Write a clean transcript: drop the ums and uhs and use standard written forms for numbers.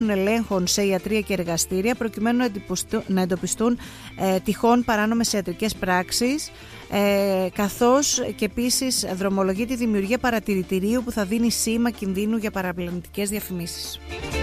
ελέγχων σε ιατρεία και εργαστήρια προκειμένου να εντοπιστούν τυχόν παράνομες ιατρικές πράξεις, καθώς και επίσης δρομολογεί τη δημιουργία παρατηρητηρίου που θα δίνει σήμα κινδύνου για παραπλανητικές διαφημίσεις.